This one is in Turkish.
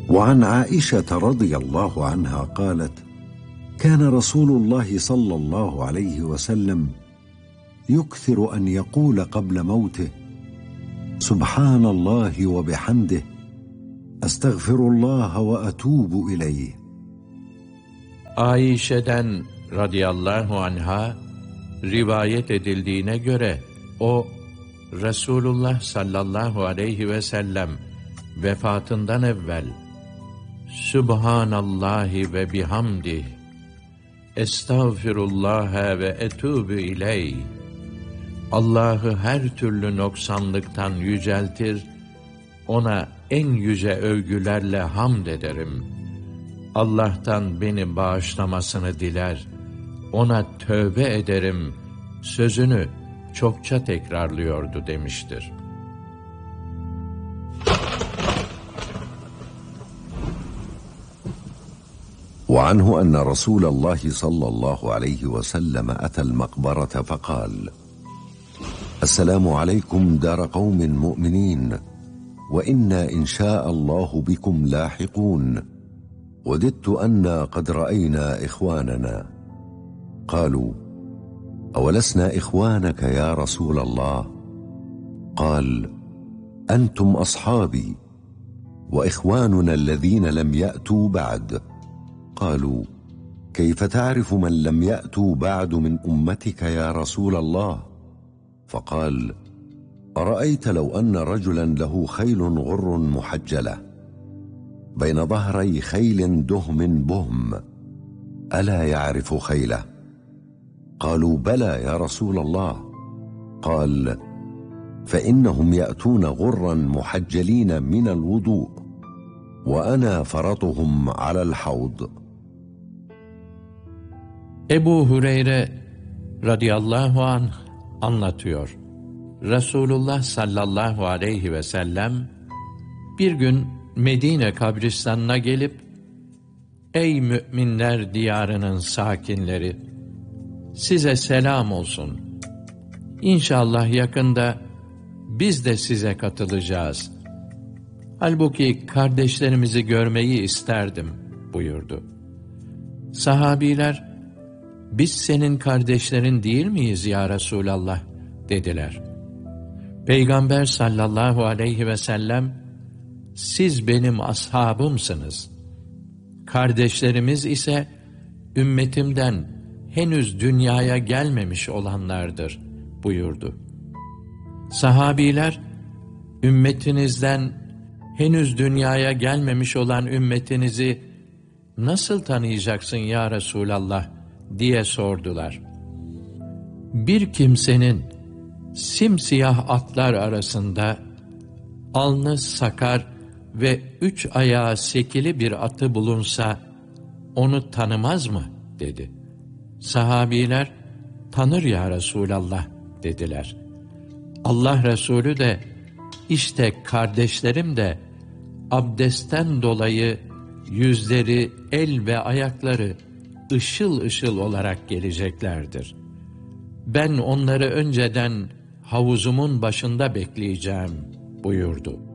وعن عائشة رضي الله عنها قالت: كان رسول الله صلى الله عليه وسلم يكثر أن يقول قبل موته: سبحان الله وبحمده، أستغفر الله وأتوب إليه. Ayşe'den radıyallahu anha rivayet edildiğine göre o Resulullah sallallahu aleyhi ve sellem vefatından evvel Subhanallahi ve bihamdih, Estağfirullah ve etûbü ileyh, Allah'ı her türlü noksanlıktan yüceltir, ona en yüce övgülerle hamd ederim. Allah'tan beni bağışlamasını diler, ona tövbe ederim sözünü çokça tekrarlıyordu demiştir. وعنه أن رسول الله صلى الله عليه وسلم أتى المقبرة فقال: السلام عليكم دار قوم مؤمنين، وإنا إن شاء الله بكم لاحقون، وددت أنا قد رأينا إخواننا. قالوا: أولسنا إخوانك يا رسول الله؟ قال: أنتم أصحابي، وإخواننا الذين لم يأتوا بعد. قالوا: كيف تعرف من لم يأتوا بعد من أمتك يا رسول الله؟ فقال: أرأيت لو أن رجلا له خيل غر محجلة بين ظهري خيل دهم بهم، ألا يعرف خيله؟ قالوا: بلى يا رسول الله. قال: فإنهم يأتون غرا محجلين من الوضوء، وأنا فرطهم على الحوض. Ebu Hureyre radıyallahu anh anlatıyor. Resulullah sallallahu aleyhi ve sellem bir gün Medine kabristanına gelip: Ey müminler diyarının sakinleri! Size selam olsun. İnşallah yakında biz de size katılacağız. Halbuki kardeşlerimizi görmeyi isterdim buyurdu. Sahabiler, biz senin kardeşlerin değil miyiz ya Resulallah dediler. Peygamber sallallahu aleyhi ve sellem, siz benim ashabımsınız. Kardeşlerimiz ise ümmetimden henüz dünyaya gelmemiş olanlardır buyurdu. Sahabiler, ümmetinizden henüz dünyaya gelmemiş olan ümmetinizi nasıl tanıyacaksın ya Resulallah diye sordular. Bir kimsenin simsiyah atlar arasında alnı sakar ve 3 ayağı sekili bir atı bulunsa onu tanımaz mı dedi. Sahabiler, tanır ya Resulallah dediler. Allah Resulü de, işte kardeşlerim de abdestten dolayı yüzleri, el ve ayakları ışıl ışıl olarak geleceklerdir. Ben onları önceden havuzumun başında bekleyeceğim buyurdu.